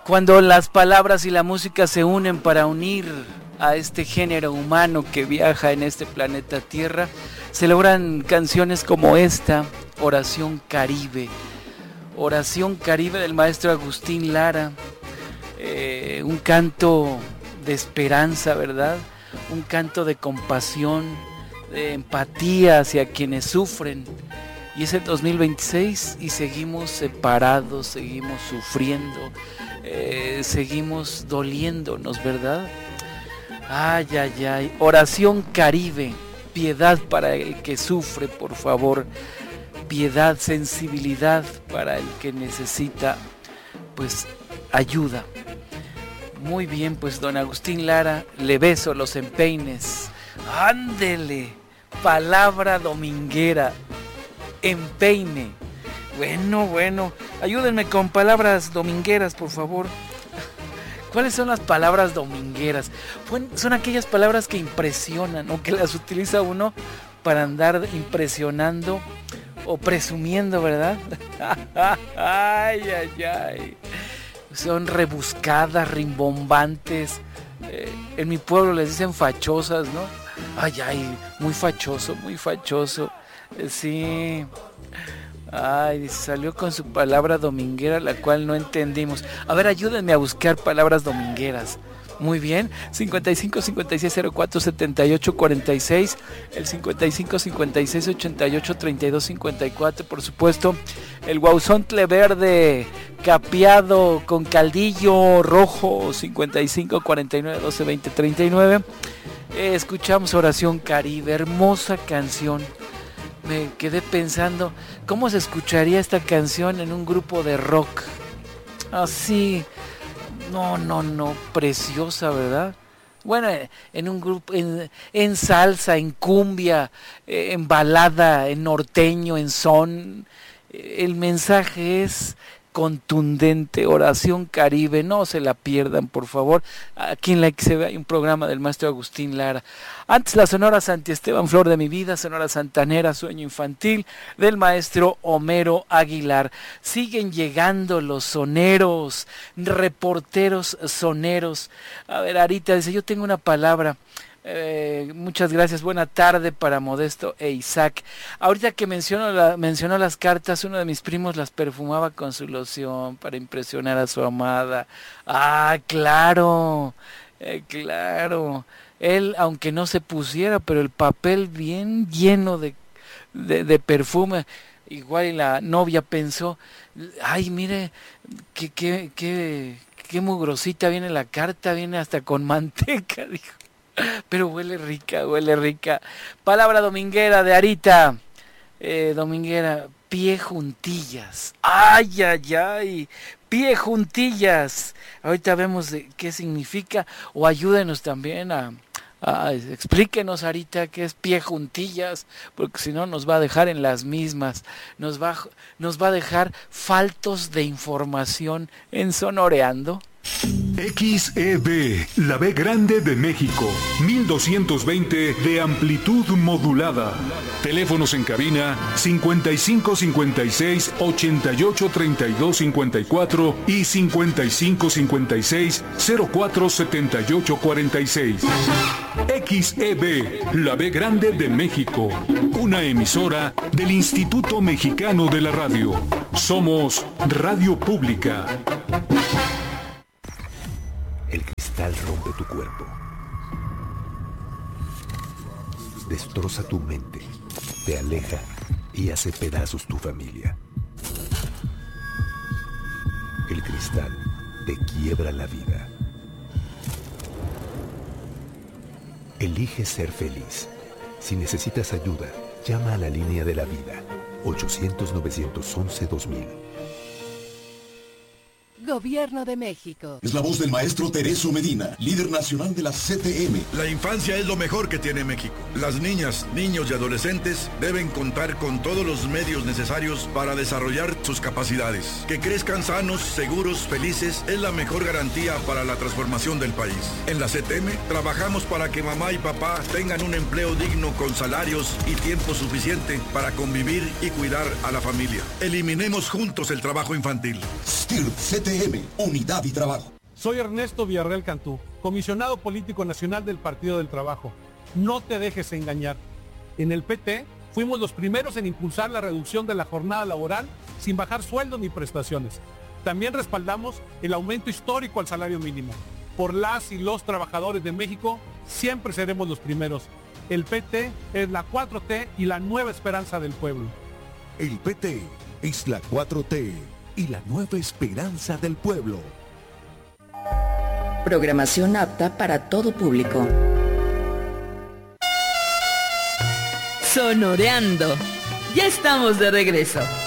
Cuando las palabras y la música se unen para unir a este género humano que viaja en este planeta Tierra, se logran canciones como esta, Oración Caribe. Oración Caribe del maestro Agustín Lara, un canto de esperanza, ¿verdad? Un canto de compasión, de empatía hacia quienes sufren. Y es el 2026 y seguimos separados, seguimos sufriendo, seguimos doliéndonos, ¿verdad? Ay, ay, ay. Oración Caribe, piedad para el que sufre, por favor. Piedad, sensibilidad para el que necesita, pues, ayuda. Muy bien, pues, don Agustín Lara, le beso los empeines. Ándele, palabra dominguera, empeine. Bueno, ayúdenme con palabras domingueras, por favor. ¿Cuáles son las palabras domingueras? Son aquellas palabras que impresionan o que las utiliza uno para andar impresionando o presumiendo, ¿verdad? Ay, ay, ay. Son rebuscadas, rimbombantes. En mi pueblo les dicen fachosas, ¿no? Ay, ay, muy fachoso, muy fachoso. Sí. Ay, salió con su palabra dominguera, la cual no entendimos. A ver, ayúdenme a buscar palabras domingueras. Muy bien, 55 56 04 78 46, el 55 56 88 32 54, por supuesto, el guauzontle verde capeado con caldillo rojo, 55 49 12 20 39. Escuchamos Oración Caribe, hermosa canción. Me quedé pensando, ¿cómo se escucharía esta canción en un grupo de rock? Así, no, preciosa, ¿verdad? Bueno, en un grupo, en salsa, en cumbia, en balada, en norteño, en son. El mensaje es contundente. Oración Caribe, no se la pierdan, por favor. Aquí en la XB hay un programa del maestro Agustín Lara. Antes la Sonora Santi Esteban, Flor de mi vida, Sonora Santanera, Sueño Infantil, del maestro Homero Aguilar. Siguen llegando los soneros, reporteros soneros. A ver, Arita dice, yo tengo una palabra. Muchas gracias, buena tarde para Modesto e Isaac. Ahorita que mencionó las cartas, uno de mis primos las perfumaba con su loción para impresionar a su amada. Ah, claro, claro. Él, aunque no se pusiera, pero el papel bien lleno de perfume. Igual y la novia pensó, ay, mire, qué mugrosita viene la carta, viene hasta con manteca, dijo. Pero huele rica. Palabra dominguera de Arita. Dominguera, pie juntillas. Ay, ay, ay. Pie juntillas. Ahorita vemos qué significa. O ayúdenos también explíquenos, Arita, qué es pie juntillas. Porque si no nos va a dejar en las mismas. Nos va a dejar faltos de información en Sonoreando. XEB, la B grande de México, 1220 de amplitud modulada. Teléfonos en cabina 55 56 88 32 54 y 55 56 04 78 46. XEB, la B grande de México, una emisora del Instituto Mexicano de la Radio. Somos Radio Pública. El cristal rompe tu cuerpo, destroza tu mente, te aleja y hace pedazos tu familia. El cristal te quiebra la vida. Elige ser feliz. Si necesitas ayuda, llama a la línea de la vida, 800-911-2000. Gobierno de México. Es la voz del maestro Tereso Medina, líder nacional de la CTM. La infancia es lo mejor que tiene México. Las niñas, niños y adolescentes deben contar con todos los medios necesarios para desarrollar sus capacidades. Que crezcan sanos, seguros, felices es la mejor garantía para la transformación del país. En la CTM trabajamos para que mamá y papá tengan un empleo digno con salarios y tiempo suficiente para convivir y cuidar a la familia. Eliminemos juntos el trabajo infantil. STIRP CTM UPM, Unidad y Trabajo. Soy Ernesto Villarreal Cantú, comisionado político nacional del Partido del Trabajo. No te dejes engañar. En el PT fuimos los primeros en impulsar la reducción de la jornada laboral sin bajar sueldos ni prestaciones. También respaldamos el aumento histórico al salario mínimo. Por las y los trabajadores de México, siempre seremos los primeros. El PT es la 4T y la nueva esperanza del pueblo. El PT es la 4T y la nueva esperanza del pueblo. Programación apta para todo público. Sonoreando. Ya estamos de regreso.